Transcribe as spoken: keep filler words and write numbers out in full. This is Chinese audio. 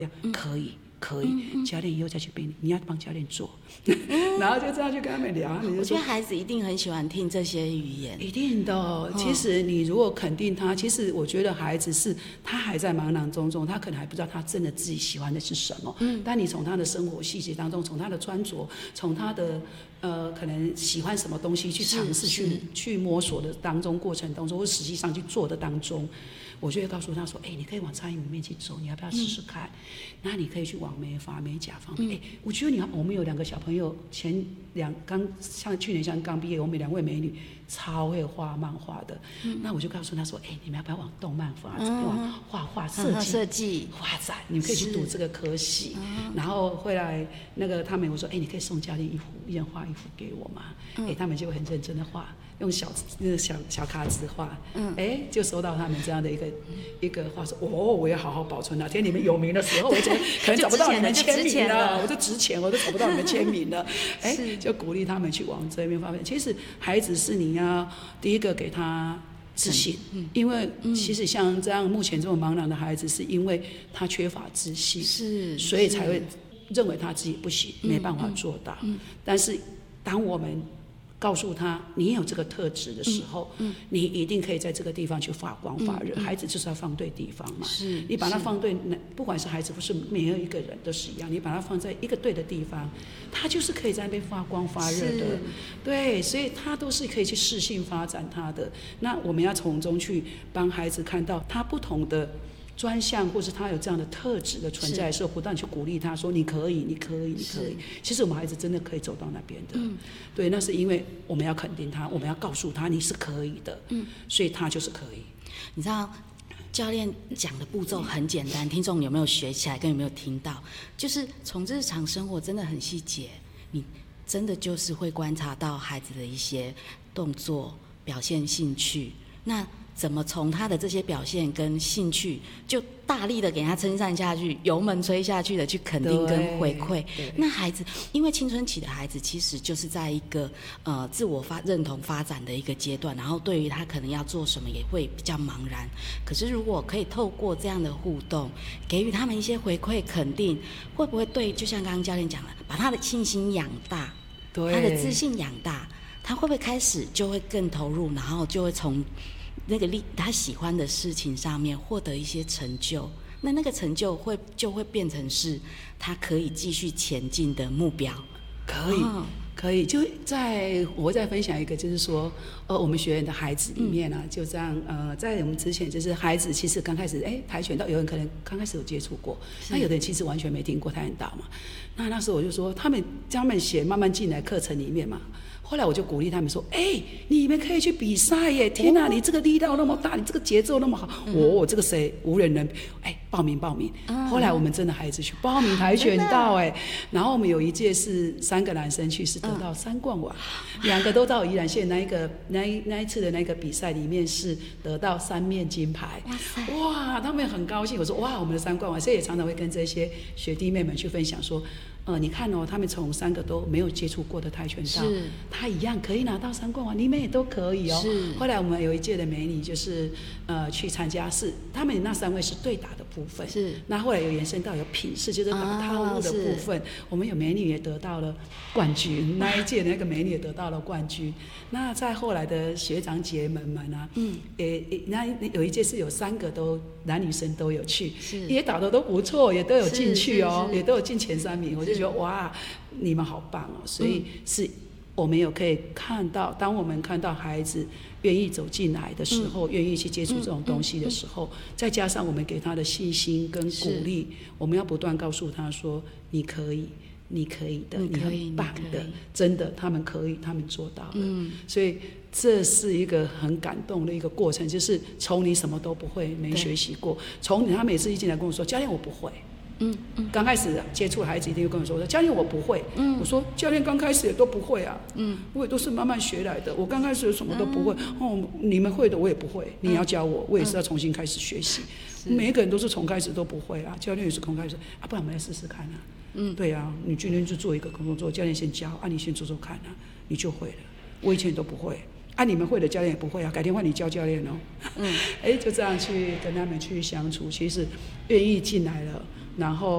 可以。可以，教练以后再去陪你，你要帮教练做，然后就这样去跟他们聊。你就我觉得孩子一定很喜欢听这些语言， 一定的、哦。其实你如果肯定他，其实我觉得孩子是他还在茫然中中，他可能还不知道他真的自己喜欢的是什么。嗯，但你从他的生活细节当中，从他的穿着，从他的呃可能喜欢什么东西去尝试去去摸索的当中过程当中，或实际上去做的当中。我就会告诉他说：“哎、欸，你可以往餐饮里面去走，你要不要试试看？嗯、那你可以去往美发、美甲方面。哎、嗯欸，我觉得你要，我们有两个小朋友，前两刚像去年像刚毕业，我们两位美女超会画漫画的。嗯、那我就告诉他说：，哎、欸，你们要不要往动漫发展，嗯、往画画设计、 设计画展？你们可以去读这个科系。然后会来那个他们我说：，哎、欸，你可以送教练一幅一人画一幅给我嘛？哎、嗯欸，他们就会很认真的画。”用小那个小小卡纸画，嗯，哎，就收到他们这样的一个、嗯、一个话说，哦，我要好好保存，哪天你们有名的时候，我就可能找不到你们签名了，我就值钱，我都找不到你们签名了，哎，就鼓励他们去往这边发展。其实孩子是你要第一个给他自信，嗯、因为其实像这样目前这种茫然的孩子，是因为他缺乏自信， 是， 所以才会认为他自己不行，没办法做到。嗯嗯、但是当我们告诉他，你有这个特质的时候，嗯嗯、你一定可以在这个地方去发光发热。嗯嗯、孩子就是要放对地方嘛， 是你把他放对，不管是孩子，不是每一个人都是一样，你把他放在一个对的地方，他就是可以在那边发光发热的。对，所以他都是可以去适性发展他的。那我们要从中去帮孩子看到他不同的专项，或是他有这样的特质的存在的时候，不断去鼓励他说你可以你可以你可以。其实我们孩子真的可以走到那边的。嗯、对，那是因为我们要肯定他，我们要告诉他你是可以的。嗯、所以他就是可以。 你知道教练讲的步骤很简单，听众有没有学起来跟有没有听到，就是从日常生活真的很细节，你真的就是会观察到孩子的一些动作表现兴趣，那怎么从他的这些表现跟兴趣，就大力的给他称赞下去，油门吹下去的去肯定跟回馈。那孩子，因为青春期的孩子其实就是在一个呃自我发认同发展的一个阶段，然后对于他可能要做什么也会比较茫然。可是如果可以透过这样的互动，给予他们一些回馈肯定，会不会对？就像刚刚教练讲的，把他的信心养大，他的自信养大，他会不会开始就会更投入，然后就会从那个他喜欢的事情上面获得一些成就，那那个成就会就会变成是他可以继续前进的目标。 可以、哦、可以，就在我再分享一个，就是说呃我们学员的孩子里面啊、嗯、就这样呃在我们之前就是孩子其实刚开始哎跆拳道有人可能刚开始有接触过，那有的人其实完全没听过跆拳道嘛，那那时候我就说他们他们写慢慢进来课程里面嘛，后来我就鼓励他们说：“哎、欸，你们可以去比赛耶！天哪、啊，你这个力道那么大，你这个节奏那么好，我、嗯哦、这个谁无人能哎，报名报名。嗯”后来我们真的孩子去报名跆拳道哎，然后我们有一届是三个男生去，是得到三冠王，两、嗯、个都到宜兰县那一个那一那一次的那个比赛里面是得到三面金牌。哇，他们很高兴。我说哇，我们的三冠王，所以也常常会跟这些学弟妹们去分享说。呃，你看哦，他们从三个都没有接触过的跆拳道，他一样可以拿到三冠王，你们也都可以哦。后来我们有一届的美女就是呃去参加，是他们那三位是对打的部分，是那后来有延伸到有品势，就是打套路的部分，啊、我们有美女也得到了冠军，那一届的那个美女也得到了冠军。那在后来的学长姐们们啊，嗯，也那有一届是有三个都男女生都有去，也打得都不错，也都有进去哦，也都有进前三名，我就觉得哇，你们好棒哦！所以是我们有可以看到，当我们看到孩子愿意走进来的时候，愿意去接触这种东西的时候，再加上我们给他的信心跟鼓励，我们要不断告诉他说：“你可以，你可以的，你很棒的，真的，他们可以，他们做到了。”嗯，所以这是一个很感动的一个过程，就是从你什么都不会，没学习过，从他每次一进来跟我说：“教练，我不会。”嗯嗯，刚开始接触孩子一定会跟我说：“教练，我不会。”嗯，我说：“教练刚开始也都不会啊。”嗯，我也都是慢慢学来的。我刚开始什么都不会，嗯、哦，你们会的我也不会，你要教我，我也是要重新开始学习。嗯、每一个人都是从开始都不会啊，教练也是从开始啊，不然我们来试试看啊。嗯，对啊，你今天就做一个工作，教练先教啊，你先做做看啊，你就会了。我以前都不会。啊，你们会的教练也不会啊，改天换你教教练哦。嗯，哎，就这样去跟他们去相处，其实愿意进来了，然后。